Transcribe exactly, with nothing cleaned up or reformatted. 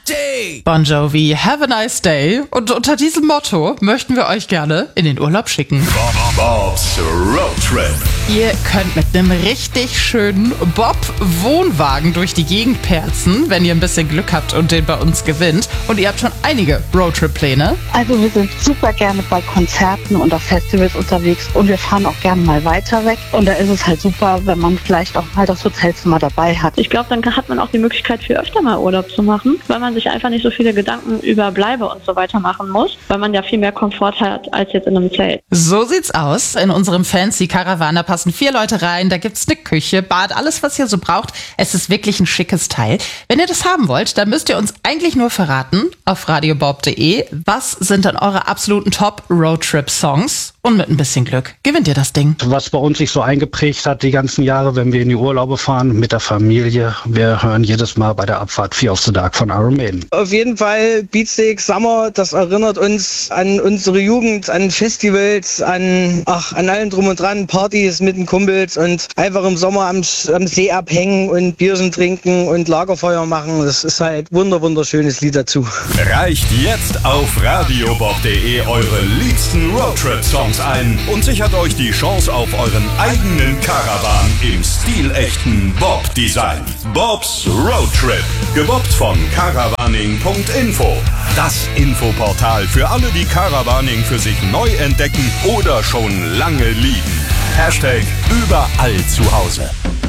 Party! Bon Jovi, have a nice day. Und unter diesem Motto möchten wir euch gerne in den Urlaub schicken. Bob's Road Trip. Ihr könnt mit einem richtig schönen Bob-Wohnwagen durch die Gegend perzen, wenn ihr ein bisschen Glück habt und den bei uns gewinnt. Und ihr habt schon einige Roadtrip-Pläne. Also wir sind super gerne bei Konzerten und auf Festivals unterwegs und wir fahren auch gerne mal weiter weg. Und da ist es halt super, wenn man vielleicht auch mal das Hotelzimmer dabei hat. Ich glaube, dann hat man auch die Möglichkeit, viel öfter mal Urlaub zu machen, weil man sich einfach nicht so viele Gedanken über Bleibe und so weiter machen muss, weil man ja viel mehr Komfort hat als jetzt in einem Zelt. So sieht's aus. In unserem fancy Caravana passen vier Leute rein. Da gibt's eine Küche, Bad, alles, was ihr so braucht. Es ist wirklich ein schickes Teil. Wenn ihr das haben wollt, dann müsst ihr uns eigentlich nur verraten auf radiobob punkt de, was sind dann eure absoluten Top-Roadtrip-Songs? Und mit ein bisschen Glück gewinnt ihr das Ding. Was bei uns sich so eingeprägt hat die ganzen Jahre, wenn wir in die Urlaube fahren mit der Familie, wir hören jedes Mal bei der Abfahrt Fear of the Dark von Iron Maiden. Auf jeden Fall Beatsteak Summer, das erinnert uns an unsere Jugend, an Festivals, an ach an allem drum und dran, Partys mit den Kumpels und einfach im Sommer am, am See abhängen und Bierchen trinken und Lagerfeuer machen. Das ist halt wunder wunderschönes Lied dazu. Reicht jetzt auf radiobob punkt de eure liebsten Roadtrip-Songs ein und sichert euch die Chance auf euren eigenen Caravan im stilechten Bob-Design. Bob's Road Trip, gebobbt von caravaning punkt info. Das Infoportal für alle, die Caravaning für sich neu entdecken oder schon lange lieben. Hashtag überall zu Hause.